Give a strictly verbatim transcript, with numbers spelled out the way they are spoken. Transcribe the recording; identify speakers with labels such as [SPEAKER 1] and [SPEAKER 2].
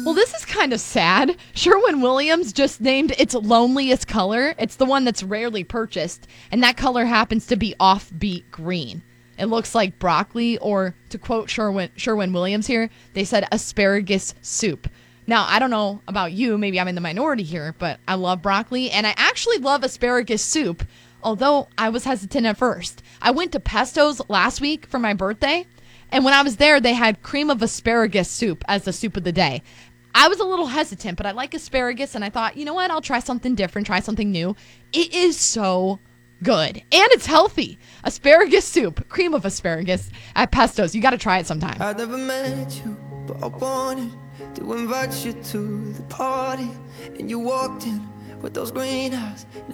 [SPEAKER 1] Well, this is kind of sad. Sherwin-Williams just named its loneliest color. It's the one that's rarely purchased, and that color happens to be offbeat green. It looks like broccoli, or to quote Sherwin, Sherwin-Williams here, they said asparagus soup. Now, I don't know about you, maybe I'm in the minority here, but I love broccoli, and I actually love asparagus soup, although I was hesitant at first. I went to Pesto's last week for my birthday, and when I was there, they had cream of asparagus soup as the soup of the day. I was a little hesitant, but I like asparagus, and I thought, you know what, I'll try something different, try something new. It is so good, and it's healthy. Asparagus soup, cream of asparagus at Pesto's. You got to try it sometime.
[SPEAKER 2] I never met you, but I wanted to invite you to the party, and you walked in with those green eyes.